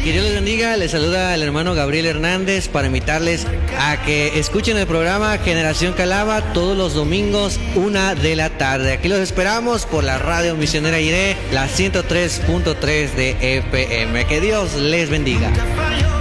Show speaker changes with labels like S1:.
S1: Que Dios les bendiga. Les saluda el hermano Gabriel Hernández para invitarles a que escuchen el programa Generación Calaba todos los domingos 1 de la tarde. Aquí los esperamos por la radio misionera Iré, la 103.3 de FM. Que Dios les bendiga.